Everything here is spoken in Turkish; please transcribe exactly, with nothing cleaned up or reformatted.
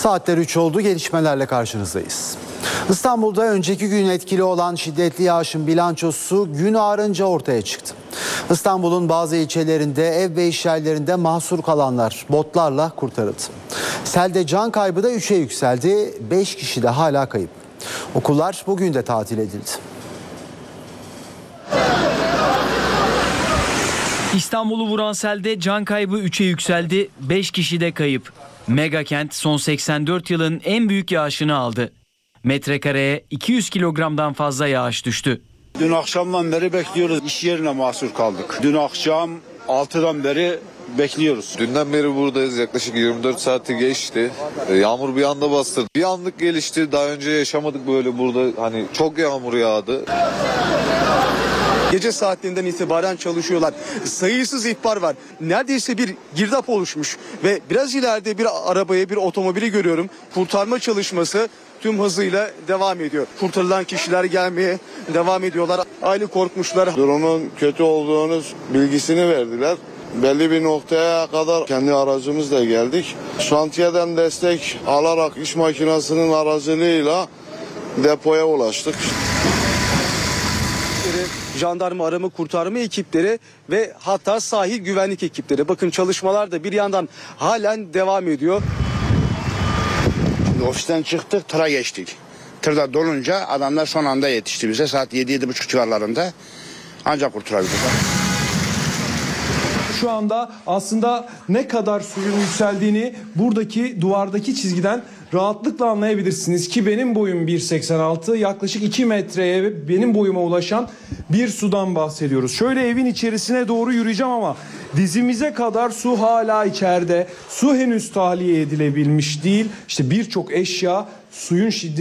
Saatler üç oldu, gelişmelerle karşınızdayız. İstanbul'da önceki gün etkili olan şiddetli yağışın bilançosu gün ağarınca ortaya çıktı. İstanbul'un bazı ilçelerinde ev ve iş yerlerinde mahsur kalanlar botlarla kurtarıldı. Selde can kaybı da üçe yükseldi, beş kişi de hala kayıp. Okullar bugün de tatil edildi. İstanbul'u vuran selde can kaybı üçe yükseldi, beş kişi de kayıp. Mega kent son seksen dört yılın en büyük yağışını aldı. Metrekareye iki yüz kilogramdan fazla yağış düştü. Dün akşamdan beri bekliyoruz. İş yerine mahsur kaldık. Dün akşam altıdan beri bekliyoruz. Dünden beri buradayız. Yaklaşık yirmi dört saati geçti. Yağmur bir anda bastırdı. Bir anlık gelişti. Daha önce yaşamadık böyle burada. Hani çok yağmur yağdı. Gece saatlerinden itibaren çalışıyorlar. Sayısız ihbar var. Neredeyse bir girdap oluşmuş ve biraz ileride bir arabayı, bir otomobili görüyorum. Kurtarma çalışması tüm hızıyla devam ediyor. Kurtarılan kişiler gelmeye devam ediyorlar. Aile korkmuşlar. Durumun kötü olduğunu bilgisini verdiler. Belli bir noktaya kadar kendi aracımızla geldik. Şantiyeden destek alarak iş makinesinin aracılığıyla depoya ulaştık. Jandarma arama kurtarma ekipleri ve hatta sahil güvenlik ekipleri. Bakın çalışmalar da bir yandan halen devam ediyor. Şimdi ofisten çıktık, tıra geçtik. Tırda dolunca adamlar son anda yetişti bize. Saat yedi yedi buçuk civarlarında ancak kurtarabildik. Şu anda aslında ne kadar suyun yükseldiğini buradaki duvardaki çizgiden rahatlıkla anlayabilirsiniz ki benim boyum bir seksen altı, yaklaşık iki metreye benim boyuma ulaşan bir sudan bahsediyoruz. Şöyle evin içerisine doğru yürüyeceğim ama dizimize kadar su hala içeride. Su henüz tahliye edilebilmiş değil. İşte birçok eşya suyun şiddeti